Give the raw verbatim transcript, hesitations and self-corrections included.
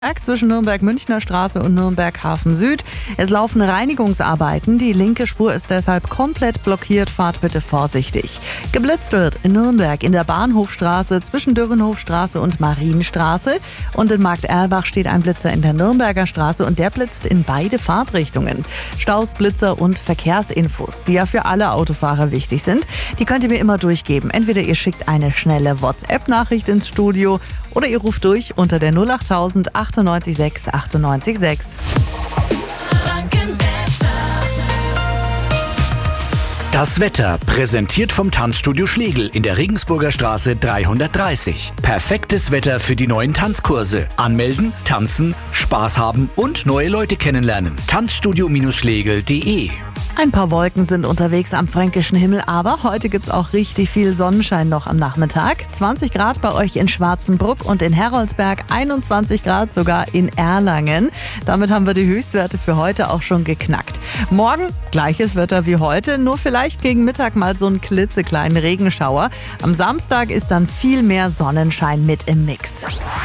Zwischen Nürnberg-Münchner Straße und Nürnberg-Hafen Süd. Es laufen Reinigungsarbeiten. Die linke Spur ist deshalb komplett blockiert. Fahrt bitte vorsichtig. Geblitzt wird in Nürnberg in der Bahnhofstraße zwischen Dürrenhofstraße und Marienstraße. Und in Markt-Erlbach steht ein Blitzer in der Nürnberger Straße und der blitzt in beide Fahrtrichtungen. Staus, Blitzer und Verkehrsinfos, die ja für alle Autofahrer wichtig sind, die könnt ihr mir immer durchgeben. Entweder ihr schickt eine schnelle WhatsApp-Nachricht ins Studio oder ihr ruft durch unter der null acht tausend achtundneunzig sechs achtundneunzig sechs. Das Wetter präsentiert vom Tanzstudio Schlegel in der Regensburger Straße dreihundertdreißig. Perfektes Wetter für die neuen Tanzkurse. Anmelden, tanzen, Spaß haben und neue Leute kennenlernen. tanzstudio Schlegel punkt de. Ein paar Wolken sind unterwegs am fränkischen Himmel, aber heute gibt's auch richtig viel Sonnenschein noch am Nachmittag. zwanzig Grad bei euch in Schwarzenbruck und in Heroldsberg, einundzwanzig Grad sogar in Erlangen. Damit haben wir die Höchstwerte für heute auch schon geknackt. Morgen gleiches Wetter wie heute, nur vielleicht gegen Mittag mal so einen klitzekleinen Regenschauer. Am Samstag ist dann viel mehr Sonnenschein mit im Mix.